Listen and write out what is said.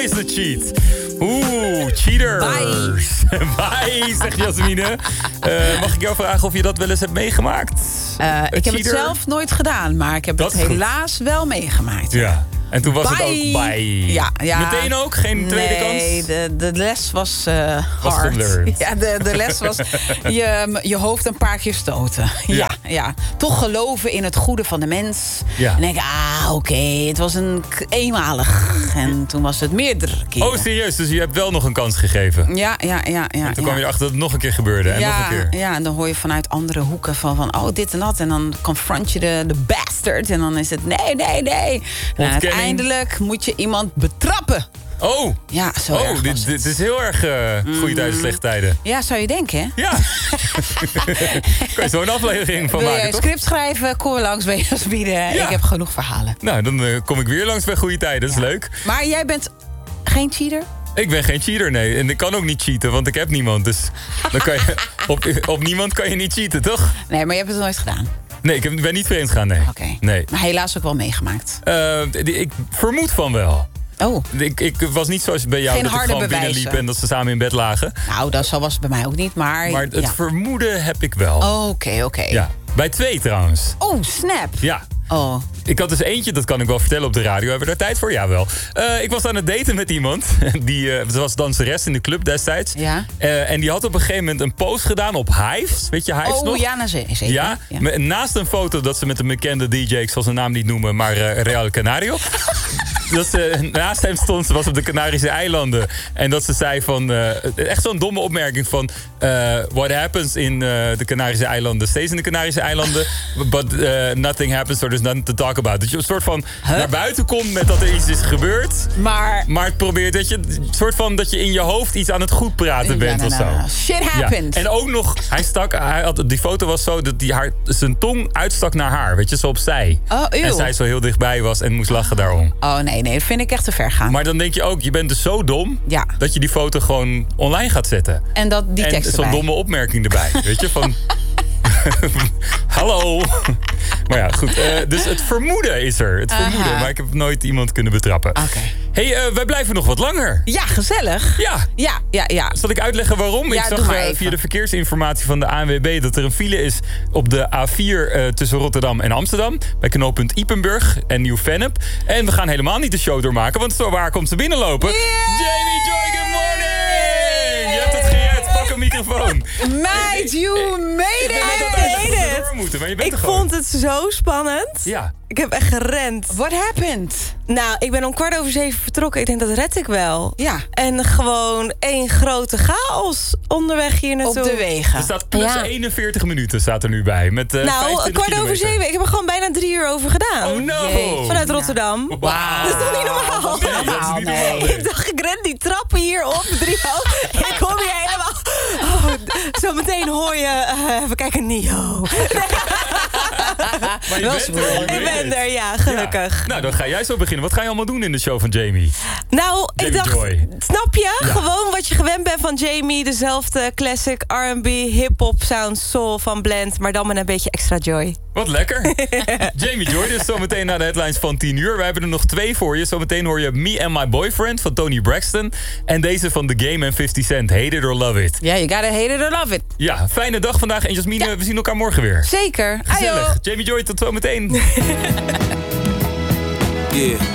is de cheat. Cheaters. Bye, zegt Jasmine. Mag ik jou vragen of je dat wel eens hebt meegemaakt? Ik heb het zelf nooit gedaan, maar ik heb het helaas wel meegemaakt. Ja. En toen was het ook bye. Ja. Meteen ook? Geen tweede kans? Nee, de les was hard. Ja, de les was je hoofd een paar keer stoten. Ja. Toch geloven in het goede van de mens. Ja. En denk oké, het was eenmalig. En toen was het meerdere keren. Oh, serieus? Dus je hebt wel nog een kans gegeven? Ja. En toen kwam je erachter dat het nog een keer gebeurde. En nog een keer. Ja, en dan hoor je vanuit andere hoeken van dit en dat. En dan confront je de bastard. En dan is het nee. Uiteindelijk moet je iemand betrappen. Oh, ja, zo erg dit is heel erg goede tijden, slechte tijden. Ja, zou je denken, hè? Ja. Kan je zo'n aflevering van maken, toch? Wil je script schrijven, kom langs bij Jasmine. Ja. Ik heb genoeg verhalen. Nou, dan kom ik weer langs bij goede tijden. Dat is leuk. Maar jij bent geen cheater? Ik ben geen cheater, nee. En ik kan ook niet cheaten, want ik heb niemand. Dus dan kan je, op niemand kan je niet cheaten, toch? Nee, maar je hebt het nooit gedaan. Nee, ik ben niet vreemd gegaan, nee. Okay. Nee. Maar helaas ook wel meegemaakt. Ik vermoed van wel. Oh. Ik was niet zoals bij jou, geen dat ik gewoon binnenliep en dat ze samen in bed lagen. Nou, dat was het bij mij ook niet, maar... Maar het vermoeden heb ik wel. Oké. Ja, bij 2 trouwens. Oh, snap. Ja. Oh. Ik had dus eentje, dat kan ik wel vertellen op de radio. Hebben we daar tijd voor? Jawel. Ik was aan het daten met iemand. Ze was danseres in de club destijds. Ja. En die had op een gegeven moment een post gedaan op Hives. Weet je Hives nog? Oh ja, zeker. Ja. Naast een foto dat ze met een bekende DJ, ik zal zijn naam niet noemen, maar Real Canario. Dat ze naast hem stond, ze was op de Canarische eilanden. En dat ze zei van, echt zo'n domme opmerking van... what happens in de Canarische eilanden stays in de Canarische eilanden. But nothing happens, so there's nothing to talk about. Dat je een soort van naar buiten komt met dat er iets is gebeurd. Maar het probeert dat je een soort van dat je in je hoofd iets aan het goed praten bent of zo. Shit happened. Ja. En ook nog, die foto was zo dat zijn tong uitstak naar haar. Weet je, zo opzij. Oh, en zij zo heel dichtbij was en moest lachen daarom. Oh nee, dat vind ik echt te ver gaan. Maar dan denk je ook, je bent dus zo dom dat je die foto gewoon online gaat zetten. En die tekst erbij. En zo'n domme opmerking erbij. Weet je, van... Hallo. Maar ja, goed. Dus het vermoeden is er. Het vermoeden, maar ik heb nooit iemand kunnen betrappen. Okay. Hey, wij blijven nog wat langer. Ja, gezellig. Ja. Zal ik uitleggen waarom? Ja, ik zag via de verkeersinformatie van de ANWB... dat er een file is op de A4 tussen Rotterdam en Amsterdam... bij knooppunt Ypenburg en Nieuw-Vennep. En we gaan helemaal niet de show doormaken... want zo waar komt ze binnenlopen? Yeah! Jamie Joy, good morning! Je hebt het gered, pak een microfoon. Meid, you made it! Ik vond het zo spannend. Ja. Ik heb echt gerend. What happened? Nou, ik ben om 6:15 vertrokken. Ik denk, dat red ik wel. Ja. En gewoon één grote chaos onderweg hier naartoe. Op de wegen. Er staat plus 41 minuten staat er nu bij. Met, 7:15. Ik heb er gewoon bijna 3 uur over gedaan. Oh no! Vanuit Rotterdam. Wow. Dat is toch niet normaal? Nee, dat is niet normaal. Ik dacht, ik ren die trappen hier op. 3 hoog. Ik kom hier helemaal... zometeen hoor je... even kijken, Nio. Maar ik ben er, ja, gelukkig. Ja. Nou, dan ga jij zo beginnen. Wat ga je allemaal doen in de show van Jamie? Nou, Jamie ik dacht, Joy. snap je? Ja. Gewoon wat je gewend bent van Jamie. Dezelfde classic R&B, hip-hop, sound, soul van Blend. Maar dan met een beetje extra joy. Wat lekker. Jamie Joy, dus zometeen naar de headlines van 10 uur. Wij hebben er nog 2 voor je. Zometeen hoor je Me and My Boyfriend van Tony Braxton. En deze van The Game en 50 Cent, Hate It or Love It. Ja, you gotta hate it or love it. Ja, fijne dag vandaag. En Jasmine, we zien elkaar morgen weer. Zeker. Gezellig. Ayo. Jamie Joy, tot zometeen. Yeah.